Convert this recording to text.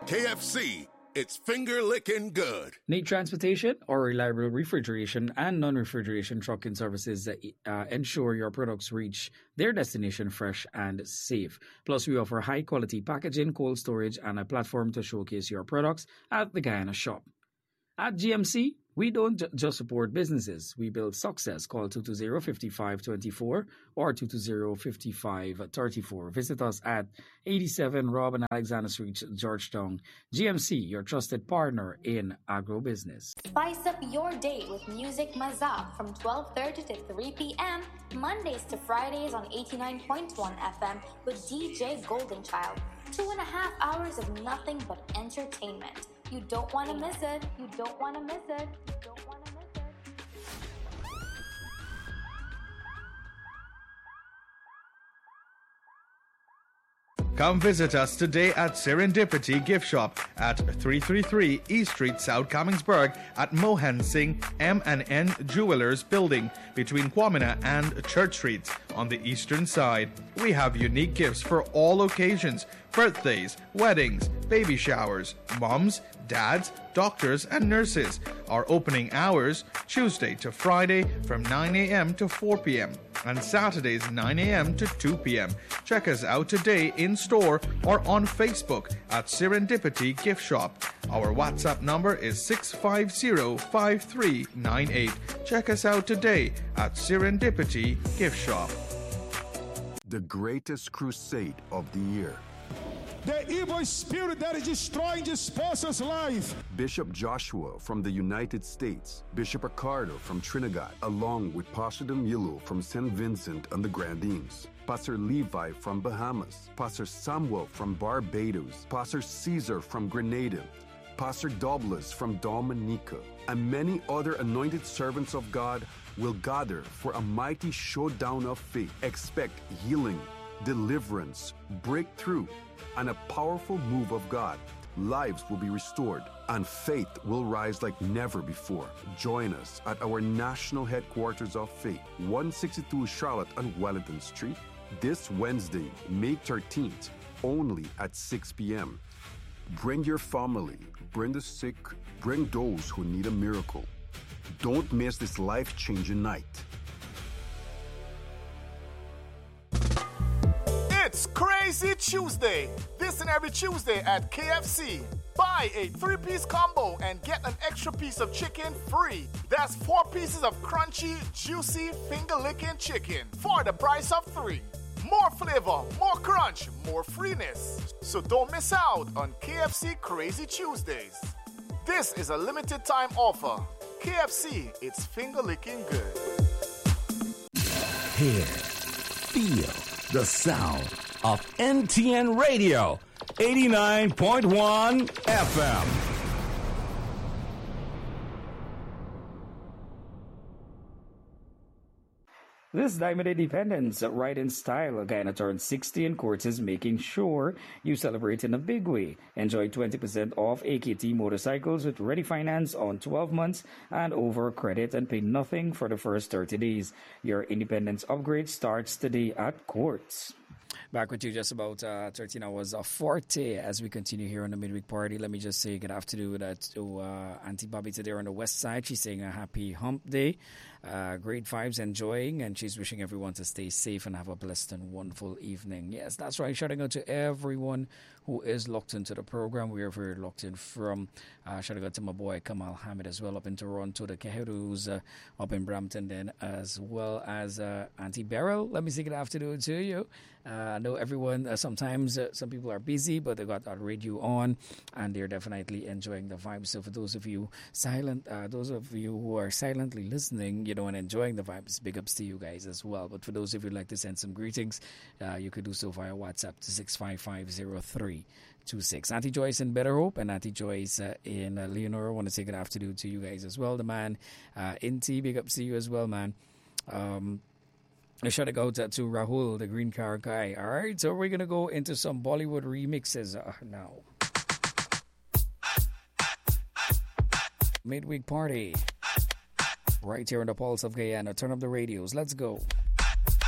KFC, it's finger-licking good. Need transportation or reliable refrigeration and non-refrigeration trucking services that ensure your products reach their destination fresh and safe. Plus, we offer high-quality packaging, cold storage, and a platform to showcase your products at the Guyana shop. At GMC, we don't just support businesses. We build success. Call 220-5524 or 220-5534. Visit us at 87 Rob and Alexander Street, Georgetown. GMC, your trusted partner in agro-business. Spice up your day with Music Mazak from 12:30 to 3 p.m. Mondays to Fridays on 89.1 FM with DJ Goldenchild. 2.5 hours of nothing but entertainment. You don't want to miss it. You don't want to miss it. You don't want to miss it. Come visit us today at Serendipity Gift Shop at 333 East Street, South Commingsburg at Mohan Singh M&N Jewelers Building between Kwamina and Church Streets on the eastern side. We have unique gifts for all occasions: birthdays, weddings, baby showers, moms, dads, doctors, and nurses. Our opening hours, Tuesday to Friday from 9 a.m. to 4 p.m. and Saturdays 9 a.m. to 2 p.m. Check us out today in store or on Facebook at Serendipity Gift Shop. Our WhatsApp number is 650-5398. Check us out today at Serendipity Gift Shop. The greatest crusade of the year. The evil spirit that is destroying this person's life. Bishop Joshua from the United States, Bishop Ricardo from Trinidad, along with Pastor Damilo from St. Vincent and the Grenadines, Pastor Levi from Bahamas, Pastor Samuel from Barbados, Pastor Caesar from Grenada, Pastor Douglas from Dominica, and many other anointed servants of God will gather for a mighty showdown of faith. Expect healing, deliverance, breakthrough, and a powerful move of God. Lives will be restored and faith will rise like never before. Join us at our national headquarters of faith, 162 Charlotte and Wellington Street, this Wednesday, May 13th, only at 6 p.m. Bring your family, bring the sick, bring those who need a miracle. Don't miss this life-changing night. It's Crazy Tuesday. This and every Tuesday at KFC. Buy a 3-piece combo and get an extra piece of chicken free. That's 4 pieces of crunchy, juicy, finger-licking chicken for the price of 3. More flavor, more crunch, more freeness. So don't miss out on KFC Crazy Tuesdays. This is a limited time offer. KFC, it's finger-licking good. Hear, feel the sound of NTN Radio, 89.1 FM. This Diamond Independence, right in style, Guyana turned 60 and Courts is making sure you celebrate in a big way. Enjoy 20% off AKT motorcycles with ready finance on 12 months and over credit and pay nothing for the first 30 days. Your independence upgrade starts today at Courts. Back with you just about 13 hours of 40 as we continue here on the midweek party. Let me just say good afternoon to Auntie Bobby today on the west side. She's saying a happy hump day. Great vibes, enjoying, and she's wishing everyone to stay safe and have a blessed and wonderful evening. Yes, that's right. Shouting out to everyone who is locked into the program. We are very locked in from shouting out to my boy Kamal Hamid as well up in Toronto, the Keherus up in Brampton, then as well as Auntie Beryl. Let me say good afternoon to you. I know everyone, sometimes some people are busy, but they got our radio on and they're definitely enjoying the vibes. So for those of you those of you who are silently listening, and enjoying the vibes, big ups to you guys as well. But for those of you who'd like to send some greetings, you could do so via WhatsApp to 6550326. Auntie Joyce in Better Hope and Auntie Joyce in Leonora, I want to say good afternoon to you guys as well. The man, Inti, big ups to you as well, man. Shout out to Rahul, the green car guy. All right, so we're going to go into some Bollywood remixes now. Midweek party. Right here on the Pulse of Guyana. Turn up the radios. Let's go.